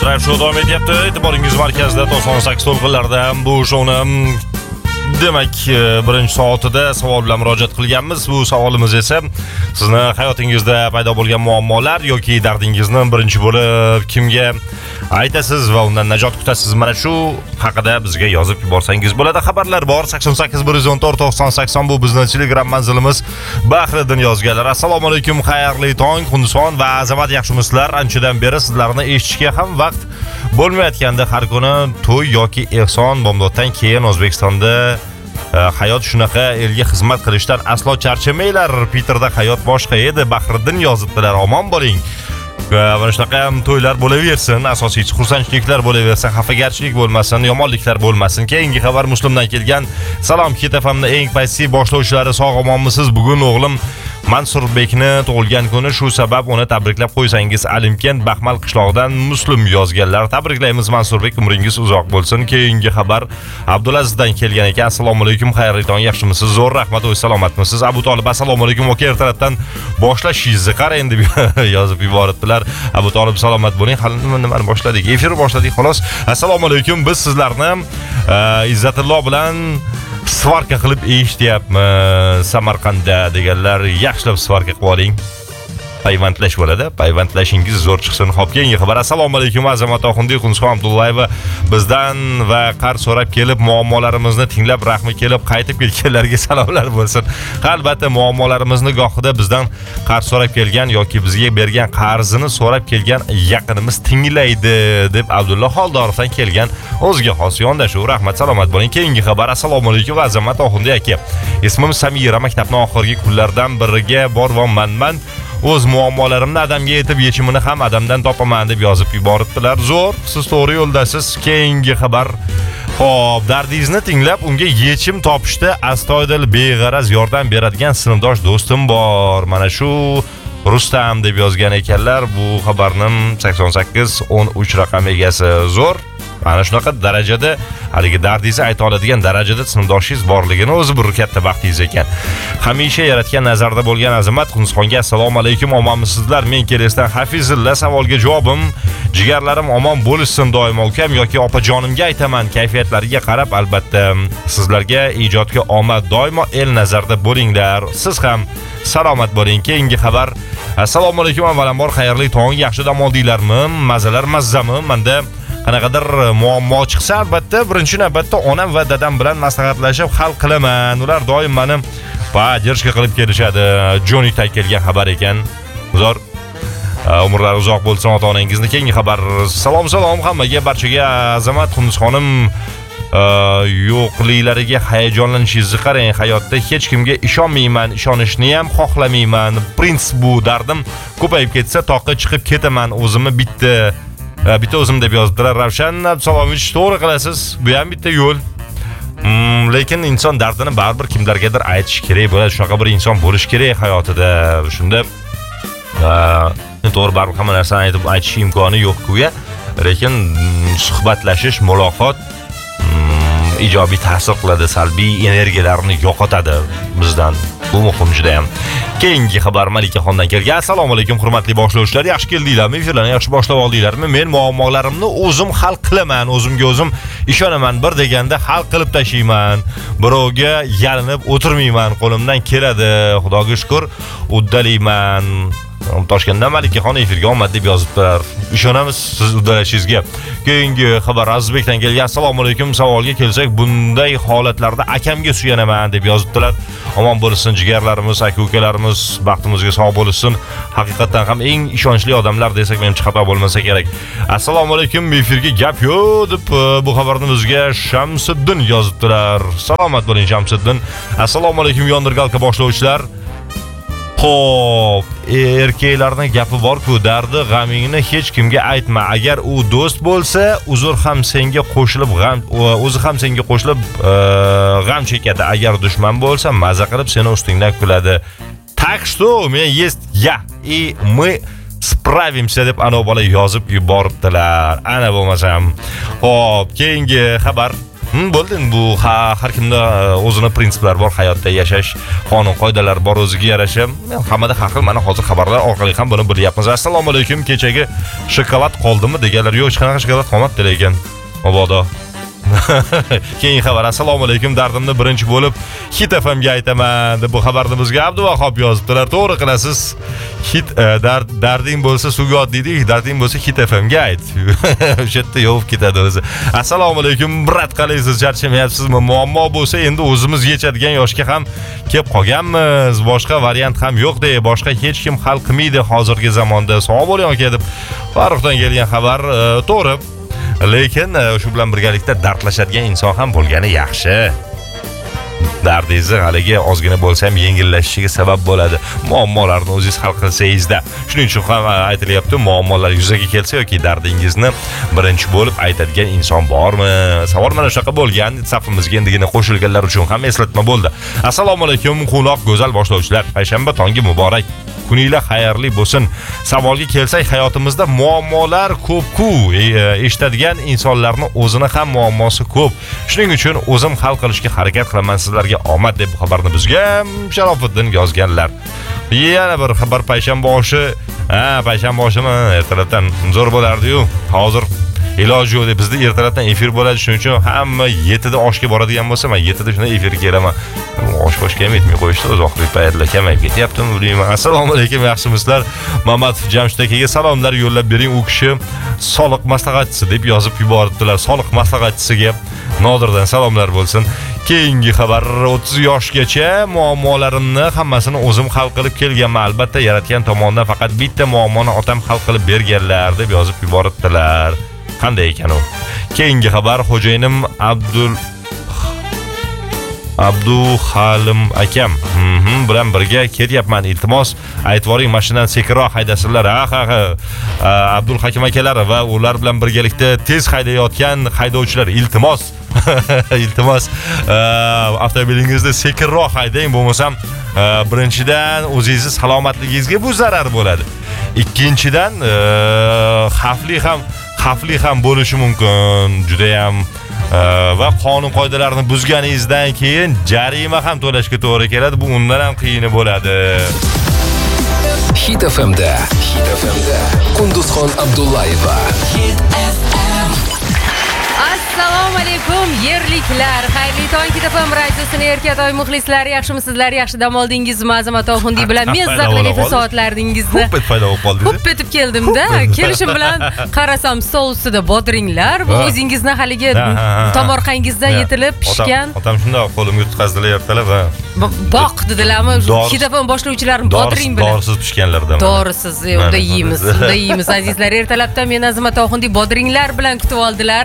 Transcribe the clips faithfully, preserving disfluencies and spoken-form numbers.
Shu davom etyapti. E'tiboringiz markazida to'qson sakkiz to'lqinlarda bu shoni demak birinchi soatida savol bilan murojaat qilganmiz. Bu savolimiz esa sizni hayotingizda paydo bo'lgan muammolar yoki dardingizni birinchi bo'lib kimga aytasiz va undan najot kutasiz? Mana shu haqida bizga yozib yuborsangiz bo'ladi. Xabarlar bor sakson sakkiz bir yuz o'n to'rt to'qson sakson bu bizning Telegram manzilimiz. Bahriddin yozganlar. Assalomu alaykum, xayrli tong, Xunson va azamat yaxshimisizlar? Anchadan beri sizlarni eshitishga ham vaqt bo'lmayotganda har kuni to'y yoki ehson bomdoddan keyin O'zbekistonda hayot shunaqa, elga xizmat qilishdan aslo charchamanglar. Peterda hayot boshqa edi. Bahriddin yozibdilar. Omon bo'ling. Mana shunaqa to'ylar bo'laversin, asosiysi xursandchiliklar bo'laversin, xafagarchilik bo'lmasin, yomonliklar bo'lmasin. Keyingi xabar Muslimdan kelgan. Salom, Ketafamni eng paysi boshlovchilari, sog' omonmisiz? Bugun o'g'lim Mansurbekni tug'ilgan kuni, shu sabab uni tabriklab qo'ysangiz. Alimkent Baxmal qishlog'idan Muslim yozganlar. Tabriklaymiz Mansurbek, umringiz uzoq bo'lsin. Keyingi xabar Abdulazizdan kelgan ekan. Assalomu alaykum, xayrli tong, yaxshimisiz? Zo'r rahmat, o'y salomatmisiz? Abu Tolib, assalomu alaykum, aka ertalabdan boshlashingizni qarang deb yozib yuboribdilar. Abu Tolib, salomat bo'ling. Hali nimani boshladik? Efir boshladik xolos. Assalomu alaykum, biz sizlarni Izzatullo bilan svarka qilib eshityapmiz Samarqandda deganlar. Yaxshilab svarka qilib oling. Payvandlash bo'ladi. Payvandlashingiz zo'r chiqsin. Xo'p, keyingi xabar. Assalomu alaykum, Azamat Oxundiy, Xunson Abdullayeva bizdan va qar so'rab kelib muammolarimizni tinglab rahmi kelib qaytib ketganlarga salomlar bo'lsin. Albatta muammolarimizni gohida bizdan qar so'rab kelgan yoki bizga bergan qarzini so'rab kelgan yaqinimiz tinglaydi deb Abdulla Xoldorovdan kelgan o'ziga xos yondashuv. Rahmat, salomat bo'ling. Keyingi xabar. Assalomu alaykum, Azamat Oxundiy aka. Ismim Samira, maktabning oxirgi kunlaridan biriga bormanman. O'z muammolarimni adamga yetib, yechimini ham adamdan topaman deb yozib yuboribdilar. Zo'r, siz to'g'ri yo'ldasiz. Keyingi xabar. Xo'p, dardingizni tinglab, unga yechim topishda astoydil beg'araz yordam beradigan sinfdosh do'stim bor. Mana shu Rustam deb yozgan ekanlar. Bu xabarning sakson sakkiz o'n uch raqam egasi. Zo'r. Mana shunaqa darajada, haligi dardingizni ayta oladigan darajada sinfdoshingiz borligini o'zi bir katta baxtingiz ekan. Hamisha yaratgan nazarda bo'lgan Azamat Xunxonga assalomu alaykum, omonmisizlar? Men kelesdan Hafizilla, savolga javobim jigarlarim omon bo'lishsin doimo. Ukam yoki opajonimga aytaman, kayfiyatlariga qarab albatta. Sizlarga ijodga omad, doimo el nazarda bo'linglar. Siz ham salomat bo'ling. Keyingi xabar. Assalomu alaykum, avvalambor xayrli tong, yaxshi dam oldinglarmi? Mazalar mazzami? Menda qanaqadir muammo chiqsa albatta birinchi navbatda onam va dadam bilan maslahatlashib hal qilaman. Ular doim meni podдержка qilib kelishadi. Jonitay kelgan xabar ekan. Zo'r. Umrlar uzoq bo'lsin ota-onangizni. Keyingi xabar. Salom salom hammaga, barchaga. Azamat Xunxonim yo'qliklariga hayajonlanishingizni qarang. Hayotda hech kimga ishonmayman, ishonishni ham xohlamayman. Prinsip bu, dardim ko'payib ketsa toqqa chiqib ketaman, o'zimni bitta bitta o'zim deb yozibdilar. Ravshan Abdusalovich, to'g'ri qilasiz. Bu ham bitta yo'l. Hmm, lekin inson dardini baribir kimlargadir aytish kerak bo'ladi. Shunaqa bir inson bo'lish kerak hayotida. Shunda to'g'ri baribir hamma narsani aytib aytish imkoni yo'q-ku-ya. Lekin suhbatlashish, muloqot ijobiy ta'sir qiladi, salbiy energiyalarni yo'qotadi bizdan. Bu muhim juda ham. Keyingi xabar Malikaxondan kelgan. Assalomu alaykum, hurmatli boshlovchilar. Yaxshi keldinglarmi? Efirlarni yaxshi boshlab oldinglarmi? Men muammolarimni o'zim hal qilaman, o'zimga o'zim ishonaman. Bir deganda hal qilib tashlayman. Birovga yalinib o'tirmayman. Qo'limdan keladi. Xudoga shukr, uddalayman. Toshkentdan Malikaxon efirga omad deb yozibdilar. Ishonamiz siz uddalashingizga. Keyingi xabar Azizbekdan kelgan. Assalomu alaykum, savolga kelsak, bunday holatlarda akamga suyanaman deb yozibdilar. Omon bo'lsin jigarlarimiz, aka-ukalarimiz, baxtimizga sog' bo'lsin. Haqiqatan ham eng ishonchli odamlar desak menimcha xato bo'lmasa kerak. Assalomu alaykum, efirga gap yo'q deb bu xabarni bizga Shamsiddin yozibdilar. Salomat bo'ling Shamsiddin. Assalomu alaykum, yondirgalka boshlovchilar. Xo'p, erkaklarning gapi bor-ku, dardi g'amingni hech kimga aytma. Agar u do'st bo'lsa, uzr ham senga qo'shilib g'am, o'zi ham senga qo'shilib g'am chekadi. Agar dushman bo'lsa, maza qilib seni ustingdan kuladi. Так что, у меня есть я, и мы spravimся deb ana bola yozib yuboribdilar. Ana bo'lmasam. Xo'p, keyingi xabar. Bo'ldi, bu har kimda o'zini prinsiplari bor, hayotda yashash qonun qoidalar bor o'ziga yarasha. Hammada har xil, mana hozir xabarlar orqali ham buni bilyapmiz. Assalomu alaykum, kechagi shokolad qoldimi deganlar, yo'q, hech qanaqa shokolad qolmabdi lekin. Mabodo. Keyingi xabar. Assalomu alaykum, dardimni birinchi bo'lib Hit F M ga aytaman deb bu xabarni bizga Abduvahob yozibdilar. To'g'ri qilasiz. Hit dard darding bo'lsa suvga ot deydi, darding bo'lsa Hit F M ga ayt. O'sha yerda yovib ketadi o'zi. Assalomu alaykum, brat, qalaysiz? Charchamayapsizmi? Muammo bo'lsa endi o'zimiz yechadigan yoshga ham kelib qolganmiz. Boshqa variant ham yo'q-da, boshqa hech kim hal qilmaydi hozirgi zamonda. Sog' bo'ling aka deb Farruxdan kelgan xabar to'g'ri. Lekin shu bilan birgalikda dardlashadigan inson ham bo'lgani yaxshi. Dardingizni haligi ozgina bo'lsa ham yengillashishiga sabab bo'ladi. Muammolarni o'zingiz hal qilsangizda. Shuning uchun ham aytilyapti, muammolar yuzaga kelsa yoki dardingizni birinchi bo'lib aytadigan inson bormi? Savol mana shunaqa bo'lgan. Safimizga endigina qo'shilganlar uchun ham eslatma bo'ldi. Assalomu alaykum, quvnoq go'zal boshlovchilar. Payshanba tongi muborak. Kuninglar xayrli bo'lsin. Savolga kelsak, hayotimizda muammolar ko'p-ku. Eshitadigan insonlarning o'zini ham muammosi ko'p. Shuning uchun o'zim hal qilishga harakat qilaman. Sizlarga omad deb xabarni bizga Sharofiddin yozganlar. Yana bir xabar payshanba oshi. Ha, payshanba oshimi ertalabdan zo'r bo'lardi-yu. Hozir iloji yo'q deb bizda ertalabdan efir bo'ladi. Shuning uchun hamma yetida oshga boradigan bo'lsa, men yetida shunday efirga kelaman. Osh bosh kelmaydi, qo'yishdi, o'z oxirgi paytlar kamayib ketyaptimi bilmayman. Assalomu alaykum, yaxshimisizlar? Mamatov Jamshid akaga salomlar yo'llab bering. U kishi soliq maslahatchisi deb yozib yuboribdilar. Soliq maslahatchisiga Nodirdan salomlar bo'lsin. Keyingi xabar, o'ttiz yoshgacha muammolarimni hammasini o'zim hal qilib kelganman. Albatta, yaratgan tomonidan faqat bitta muammoni otam hal qilib berganlar deb yozib yuboribdilar. Qanday ekan u? Keyingi xabar, xo'jayinim Abdul Abdu Halim akam mhm bilan birga ketyapman. Iltimos aytvoring, mashinadan sekinroq haydasizlar. Ha ha ha. Abdul Hakim akalar va ular bilan birgalikda tez haydayotgan haydovchilar, iltimos iltimos avtomobilingizda sekinroq haydang, bo'lmasam birinchidan o'zingizni salomatligingizga bu zarar bo'ladi. Ikkinchidan xavfli ham xavfli ham bo'lishi mumkin. Juda ham va qonun qoidalarini buzganingizdan keyin jarima ham to'lashga to'g'ri keladi. Bu undan ham qiyini bo'ladi. Hit F M da, Hit F M da Qunduzxon Abdullayeva. Hit F M. Assalomu alaykum yerliklar. Xayrli tong, Hit F M radiosining erkatoy muxlislari, yaxshimisizlar? Yaxshi dam oldingizmi? Azamat Oxundi bilan men zavqli soatlaringizni ko'p paydo bo'lib qoldingiz. Ko'p etib keldim-da. Kelishim bilan qarasam stol ustida bodringlar. Bu o'zingizning haligi tomorqangizdan yetilib pishgan. Otam shunday qo'limga tutqazdilar ertalab va boq dedilarmi? Hit F M boshlovchilarim bodring bilan. Dorisiz pishganlardan. Dorisiz, unda yeymiz, unda yeymiz azizlar. Ertalabdan men Azamat Oxundi bodringlar bilan kutib oldilar.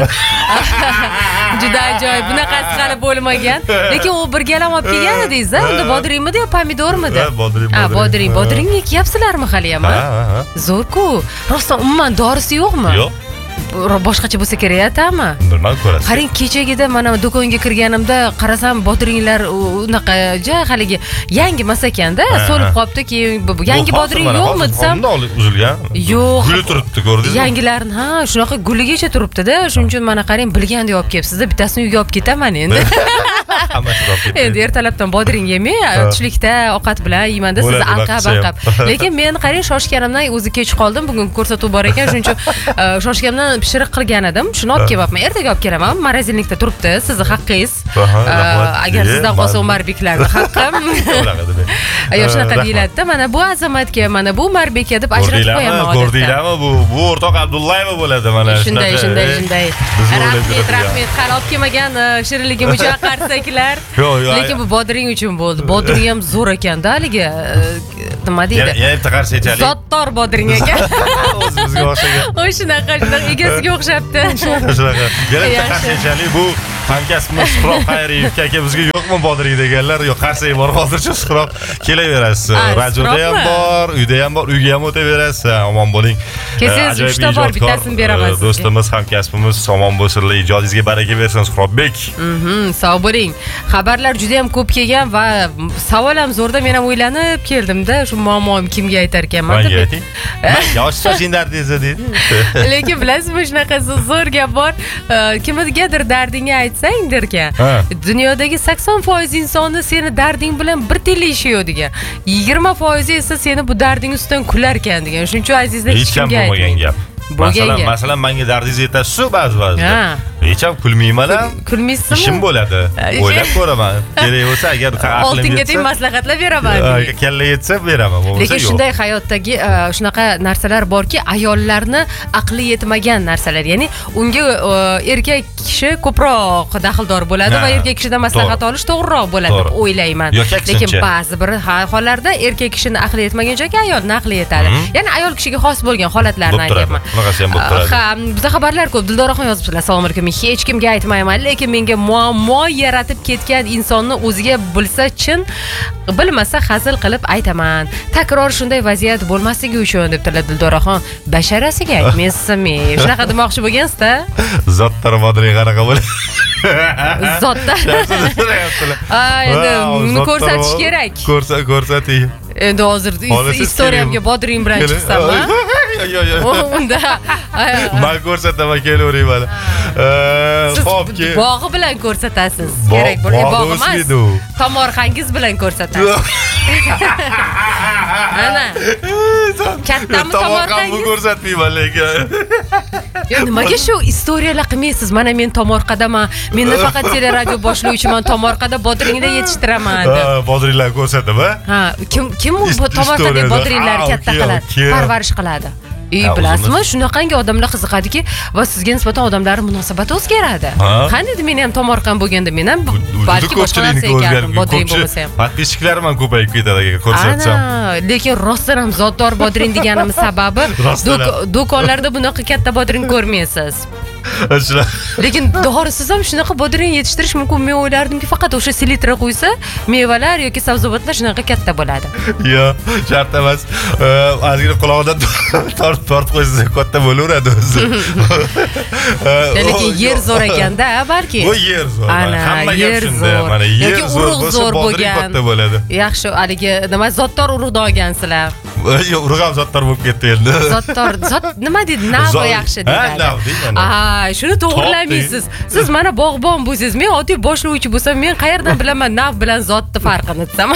Juda ajoyib, bunaqasi hali bo'lmagan. Lekin u birgalam olib kelgan edingiz-a? Unda bodringmidi yo pomidormidi? Ha, bodring. Ha, bodring. Bodring yeyapsizlarmi hali ham? Ha, zo'r-ku. Rostdan umuman dorisi yo'qmi? Yo'q. Boshqacha bo'lsa kerak-a? Bilmadim, ko'rasiz. Qarang, kechagida mana do'konga kirganimda qarasam bodringlar unaqa ja haligi yangi emas ekanda, so'lib qolibdi. Keyin yangi bodring yo'qmi desam, uzilgan. Yo'q. Guli turibdi, ko'rdingizmi? Yangilarni, ha, shunaqa guligacha turibdi-da. Shuning uchun mana qarang, bilganda olib kelibsiz-da. Bittasini uyga olib ketaman endi. Endi ertalabdan bodring yemay, tushlikda ovqat bilan yeyman-da, siz anqab-anqab. Lekin men qarang, shoshganimdan o'zi kech qoldim. Bugun ko'rsatuv bor ekan, shuning uchun shoshganimdan pishiriq qilgan edim. Shuni olib kelyapman. Ertaga olib kelaman. Morozinlikda turibdi. Sizni haqqingiz. Agar sizdan qolsa Umarbeklarning haqqim. Yo'q, shunaqa deyiladi-da. Mana bu Azamatga, mana bu Umarbekka deb ajratib qo'yaman odatda. Ko'rdinglarmi? Bu bu o'rtoq Abdullayeva bo'ladi mana. Shunday, shunday, shunday. Rahmat, rahmat. Hali olib kelmagan shirinligim uchun qarsaklar. Lekin bu bodring uchun bo'ldi. Bodring ham zo'r ekan-da, haligi nima deydi? Yana bitta qarsaychalik. Zotdor bodring ekan. O'zimizga o'xshagan. O shunaqa, shunaqa egasiga o'xshabdi. Shunaqa. Yana bitta qarsaychalik. Bu hamkasbimiz Suhrob Xayriyev aka bizga yo'qmi bodring deganlar? Yo'q, qarsak bor. Hozircha Suhrob kelaverasiz. Radioda ham bor, uyda ham bor, uyga ham o'taverasiz. Omon bo'ling. Kelsangiz uchta bor, bittasini beraman sizga. Do'stimiz, hamkasbimiz omon bo'lsinlar, ijodingizga baraka bersin Suhrobbek. Mhm, sog' bo'ling. Xabarlar juda ham ko'p kelgan va savol ham zo'rda. Men ham o'ylanib keldim-da, shu muammoim kimga aytar ekanman deb. Menga ayting. Yosh soching dardingizni deydi. Lekin bilasizmi, shunaqa zo'r gap bor. Kimgadir dardingni ayt aytsang derkan, dunyodagi sakson foiz insonni seni darding bilan bir tilla ishi yo'q degan. yigirma foiz esa seni bu darding ustidan kular ekan degan. Shuning uchun azizlar hech kimga bo'lmagan gap. Masalan, masalan menga dardingiz yetasiz ba'zi ba'zida. Hech ham kulmayman ham. Kulmaysizmi? Ishim bo'ladi. O'ylab ko'raman. Kerak bo'lsa agar aqlim oltinga teng maslahatlar beraman. Kalla yetsa beraman, bo'lmasa yo'q. Lekin shunday hayotdagi shunaqa narsalar borki, ayollarni aqli yetmagan narsalar. Ya'ni unga erkak kishi ko'proq daxldor bo'ladi va erkak kishidan maslahat olish to'g'riroq bo'ladi deb o'ylayman. Lekin ba'zi bir hollarda erkak kishining aqli yetmagan joyga ayolning aqli yetadi. Ya'ni ayol kishiga xos bo'lgan holatlarni aytyapman. Bunaqasi ham bo'lib turadi. Ha, bizda xabarlar ko'p. Dildoraxon yozibdilar. Assalomu alaykum. Hech kimga aytmayman, lekin menga muammo yaratib ketgan insonni o'ziga bilsa chin, bilmasa hazil qilib aytaman. Takror shunday vaziyat bo'lmasligi uchun debdilar Dildoraxon. Basharasiga aytmaysizmi? Shunaqa demoqchi bo'lgansiz-da? Zotlar bodring qanaqa bo'ladi? Zotlar. Endi uni ko'rsatish kerak. Ko'rsat, ko'rsating. Endi hozir istoriyamga bodring bilan chiqsam, ha? Yo'q, yo'q. Unda men ko'rsataman, kelavering mana. Xo'p, ke. Bog'i bilan ko'rsatasiz. Kerak bo'lsa, bog' emas. Tomorqangiz bilan ko'rsatasiz. Ana. Kattami tomorqangiz ko'rsatmayman lekin. Yo, nimaga shu istoriyalar qilmaysiz? Mana men tomorqadaman. Men nafaqat teleradio boshlovchiman, tomorqada bodringlar yetishtiraman. Ha, bodringlar ko'rsataman. Ha, kim kim u tomorqadagi bodringlar katta qiladi, parvarish qiladi. Ey, bilasizmi, shunaqangi odamlar qiziqadiki va sizga nisbatan odamlar munosabati o'zgaradi. Qani edi men ham tomorqam bo'lganda men ham balki boshqa narsa ekandim, bodring bo'lmasa ham. Podpischiklarim ham ko'payib ketadi agar ko'rsatsam. Ana, lekin rostdan ham zotdor bodring deganimiz sababi do'konlarda bunaqa katta bodring ko'rmaysiz. Lekin dorisiz ham shunaqa bodring yetishtirish mumkin. Men o'ylardimki, faqat o'sha selitra qo'ysa, mevalar yoki sabzavotlar shunaqa katta bo'ladi. Yo'q, shart emas. Ozgina quloqdan tortib qo'ysangiz katta bo'laveradi o'zi. Lekin yer zo'r ekanda, balki. Bu yer zo'r. Hamma yer shunda, mana yer zo'r bo'lsa bodring katta bo'ladi. Yaxshi, haligi nima zotdor urug'dan olgansizlar. Yo'q, urug' ham zotdor bo'lib ketdi endi. Zotdor, zot nima dedi? Navo yaxshi dedi. Ha, navo deyman. Ha, shuni to'g'rilamaysiz. Siz mana bog'bon bo'lsangiz, men oddiy boshlovchi bo'lsam, men qayerdan bilaman nav bilan zotni farqini desam.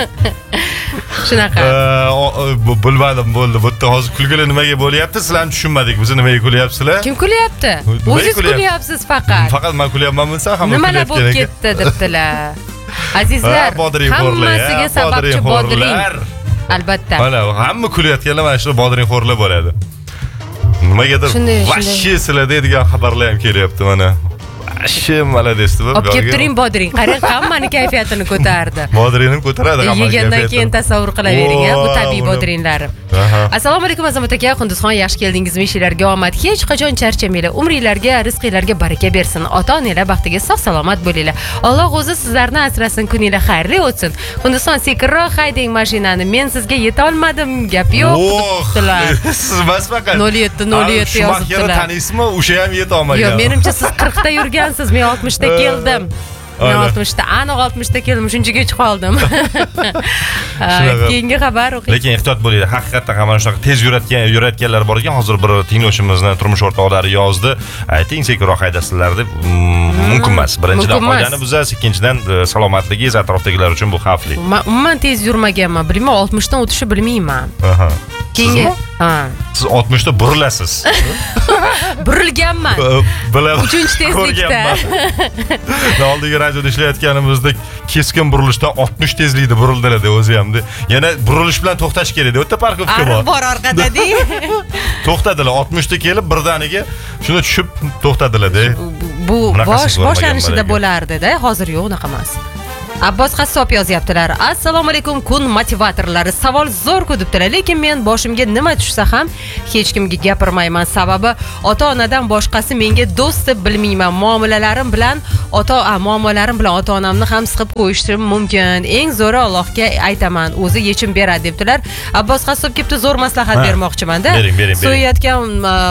Shunaqa. Bilmadim, bo'ldi. Bu yerda hozir kulgili nimaga bo'lyapti? Sizlarni tushunmadik. Biz nimaga kulyapsizlar? Kim kulyapti? O'zingiz kulyapsiz faqat. Faqat men kulyapmanmi, sen ham kulyapsan. Nimalar bo'lib ketdi debdilar. Azizlar, hammasiga sababchi bodring. Albatta. Mana hamma kulayotganlar mana shu bodring xo'rlar bo'ladi. Nimagadir vashshi sizlarda degan xabarlar ham kelyapti mana. Vashshi malades deb. Olib kelib turing bodring. Qarang, hammani kayfiyatini ko'tardi. Bodringni ko'taradi hamma. Yegandan keyin tasavvur qilavering, bu tabiiy bodringlar. Assalomu alaykum Azamat aka, Qunduzxon, yaxshi keldingizmi? Ishlarga omad, hech qachon charchamanglar. Umringlarga, rizqinglarga baraka bersin. Ota-onalar baxtiga sog' salomat bo'linglar. Alloh o'zi sizlarni asrasin, kuninglar xayrli o'tsin. Qunduzxon, sekinroq haydang mashinani. Men sizga yeta olmadim, gap yo'q debdilar. Siz bas faqat nol yetti nol yetti yozibdilar. Taniysizmi? O'sha ham yeta olmagan. Yo'q, menimcha siz qirqda yurgansiz, men oltmishda keldim. Men oltmishda, aniq oltmishda keldim, shunchaga chiqib qoldim. Keyingi xabar o'qing. Lekin ehtiyot bo'linglar. Haqiqatan ham mana shunaqa tez yurayotgan, yurayotganlar bor ekan. Hozir bir tinglovchimizni turmush o'rtoqlari yozdi. Ayting, sekinroq haydasizlar deb. Mumkin emas. Birinchidan qolgani bizlar, ikkinchidan salomatligingiz atrofdagilar uchun bu xavfli. Men umuman tez yurmaganman. Bilmayman, oltmishdan o'tishni bilmayman. Aha. Keyingi, ha. Siz oltmishda burilasiz. Burilganman. Bilaman. uchinchi tezlikda. Oldingi radioda ishlayotganimizda keskin burilishda oltmish tezlikda burildilar deb o'zi ham. Yana burilish bilan to'xtash kerak deb o'tda parkovka bor. Bor orqada-deng. To'xtadilar, oltmishda kelib birdaniga shuni tushib to'xtadilar-da. Bu bosh boshlanishida bo'lardi-da, hozir yo'q, unaqa emas. Abbos Qassob yozyaptilar. Assalomu alaykum, kun motivatorlari. Savol zo'r-ku debdilar, lekin men boshimga nima tushsa ham hech kimga gapirmayman. Sababi ota-onadan boshqasi menga do'st deb bilmayman. Muomalalarim bilan ota muomalalarim bilan ota-onamni ham siqib qo'yishim mumkin. Eng zo'ri Allohga aytaman, o'zi yechim beradi debdilar. Abbos Qassob kelibdi, zo'r maslahat bermoqchiman-da. Bering, bering, bering. So'yayotgan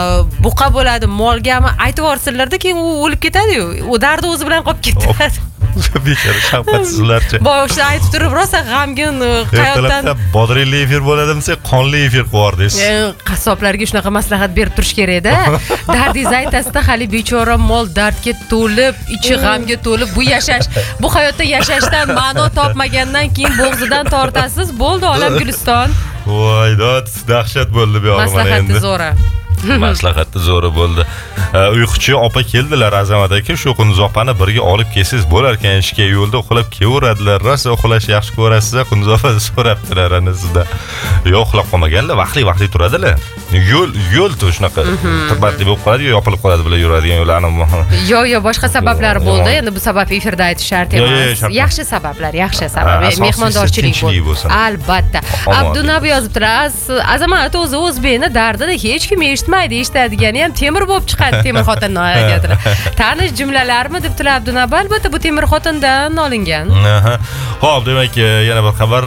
buqa bo'ladi, molgami aytib yorsinlar-da, keyin u o'lib ketadi-yu. U dardi o'zi bilan qolib ketadi. Bechora shafqatsizlarcha. boshida aytib turib rosa g'amgin hayotdan bodringli efir bo'ladi desa, qonli efir qilib qassoblarga shunaqa maslahat berib turish kerak-da. Dardingizni aytasizda, hali bechora mol dardga to'lib, ichi g'amga to'lib, bu yashash, bu hayotda yashashdan ma'no topmagandan keyin bo'g'zidan tortasiz, bo'ldi olam guliston. Voy, dahshat bo'ldi bu yo'q mana endi. Maslahati zo'ra. Maslahatni zo'ri bo'ldi. Uyquchi opa keldilar Azamat aka, shu Qunduz opani birga olib kelsangiz bo'lar ekan, ishga yo'lda uxlab kelaveradilar. Rosa uxlash yaxshi ko'rasiz, Qunduz opa so'rabdilar ana sizda. Yo'q, uxlab qolmaganlar, vaqtli-vaqtli turadilar. Yo'l, yo'l to shunaqa tirbandli bo'lib qoladi, yo yopilib qoladi bilan yuradigan yo'llarni. Yo'q, yo'q, boshqa sabablari bo'ldi. Endi bu sabab efirda aytish shart emas. Yaxshi sabablar, yaxshi sabab. Mehmondorchilik bo'lsin. Albatta. Abdunabi yozibdilar. Azamat o'zi o'zbekni dardini hech kim eshitmaydi, eshitadigani ham temir bo'lib chiqadi, temir xotinni aytadilar. Tanish jumlalarmi debdilar Abdunabi? Albatta bu temir xotindan olingan. Xo'p, demak, yana bir xabar.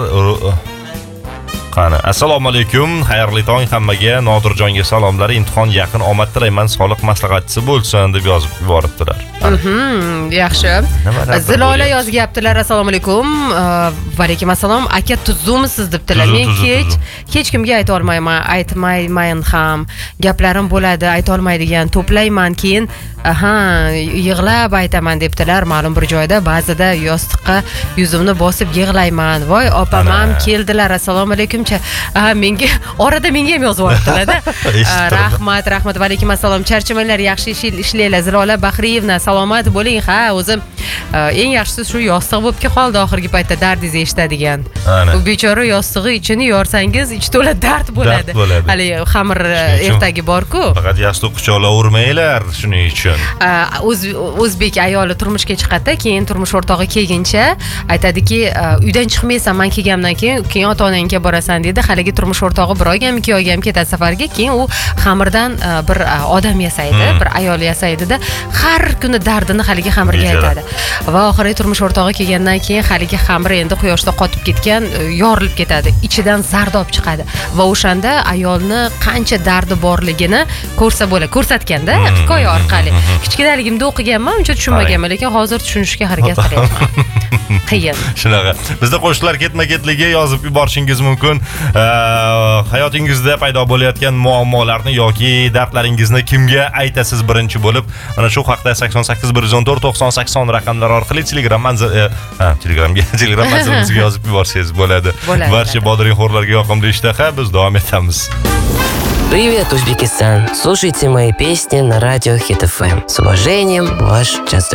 Qani, assalomu alaykum, xayrli tong hammaga. Nodirjonga salomlar, imtihon yaqin, omad tilayman, soliq maslahatchisi bo'lsin deb yozib yuboribdilar. Mhm, yaxshi. Zilola yozgaptilar, assalomu alaykum. Va alaykum assalom. Aka tuzumisiz debdilar. Men hech hech kimga ayta olmayman, aytmayman ham. Gaplarim bo'ladi, ayta olmaydigan, to'playman, keyin aha, yig'lab aytaman debdilar. Ma'lum bir joyda ba'zida yostiqqa yuzimni bosib yig'layman. Voy, opam ham keldilar. Assalomu alaykum. Ha, menga orada menga ham yozib yubordilar-da. Rahmat, rahmat. Va alaykum assalom. Charchamanglar, yaxshi ishlaylar. Zilola Baxriyevna, salomat bo'ling. Ha, o'zim eng yaxshisi shu yostiq bo'lib qoldi oxirgi paytda dardingizni eshitadigan. Bu bechora yostig'i ichini yorsangiz, ichi to'la dard bo'ladi. Hali xamir ertagi bor-ku. Faqat yostiq quchoqlayvermanglar shuning uchun. O'zbek ayoli turmushga chiqadi, keyin turmush o'rtog'i kelguncha aytadiki, uydan chiqmaysan, men kelgandan keyin, keyin ota-onangga borasan dedi. Haligi turmush o'rtog'i bir oyga, ikki oyga ham ketadi safarga, keyin u xamirdan bir odam yasaydi, bir ayol yasaydi-da, har kuni dardini haligi xamirga aytadi. Va oxirgi turmush o'rtog'i kelgandan keyin haligi xamir endi quyoshda qotib ketgan, yorilib ketadi, ichidan zardob chiqadi. Va o'shanda ayolni qancha dardi borligini ko'rsa bo'ladi, ko'rsatganda hikoya orqali. Kichkinaligimda o'qiganman, uncha tushunmaganman, lekin hozir tushunishga harakat qilyapman. Qiyin. Shunaqa. Bizda qo'shiqlar ketma-ketligi yozib yuborishingiz mumkin. Hayotingizda paydo bo'layotgan muammolarni yoki dardlaringizni kimga aytasiz birinchi bo'lib? Mana shu haqda sakson sakkiz bir yuz o'n to'rt to'qson sakson raqamlar orqali Telegram manzil ha, Telegramga, Telegram manzilimizga yozib yuborsangiz bo'ladi. Barcha bodringxo'rlarga yoqimli ishtaha, biz davom etamiz. Привет, Узбекистан! Слушайте мои песни на радио Хит эф эм. С уважением, ваш Just